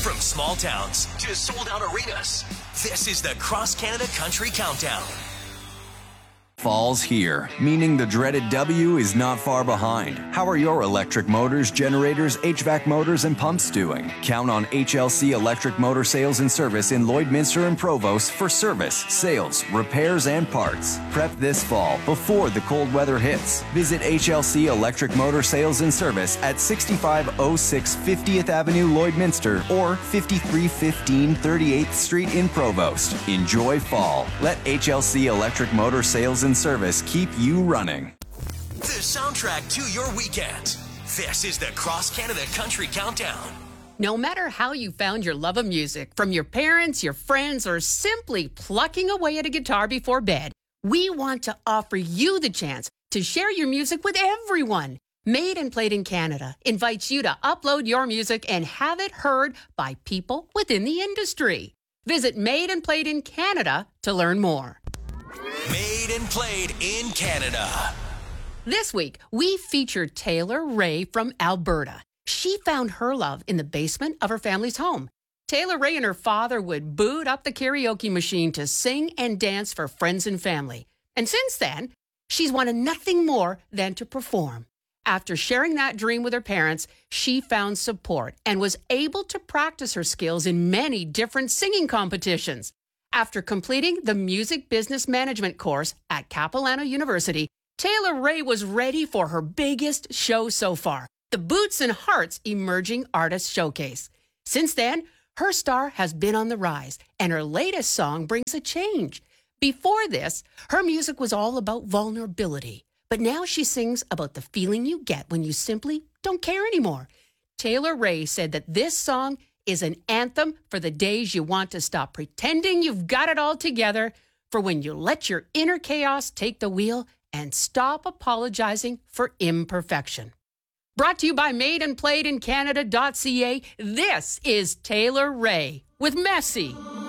From small towns to sold-out arenas, this is the Cross Canada Country Countdown. Fall's here, meaning the dreaded W is not far behind. How are your electric motors, generators, HVAC motors, and pumps doing? Count on HLC Electric Motor Sales and Service in Lloydminster and Provost for service, sales, repairs, and parts. Prep this fall before the cold weather hits. Visit HLC Electric Motor Sales and Service at 6506 50th Avenue, Lloydminster, or 5315 38th Street in Provost. Enjoy fall. Let HLC Electric Motor Sales and Service keep you running. The soundtrack to your weekend. This is the Cross Canada Country Countdown. No matter how you found your love of music, from your parents, your friends, or simply plucking away at a guitar before bed, we want to offer you the chance to share your music with everyone. Made and Played in Canada invites you to upload your music and have it heard by people within the industry. Visit Made and Played in Canada to learn more. Made and Played in Canada. This week, we featured Taylor Ray from Alberta. She found her love in the basement of her family's home. Taylor Ray and her father would boot up the karaoke machine to sing and dance for friends and family. And since then, she's wanted nothing more than to perform. After sharing that dream with her parents, she found support and was able to practice her skills in many different singing competitions. After completing the Music Business Management course at Capilano University, Taylor Ray was ready for her biggest show so far, the Boots and Hearts Emerging Artist Showcase. Since then, her star has been on the rise, and her latest song brings a change. Before this, her music was all about vulnerability, but now she sings about the feeling you get when you simply don't care anymore. Taylor Ray said that this song is an anthem for the days you want to stop pretending you've got it all together, for when you let your inner chaos take the wheel and stop apologizing for imperfection. Brought to you by madeandplayedincanada.ca, this is Taylor Ray with Messy.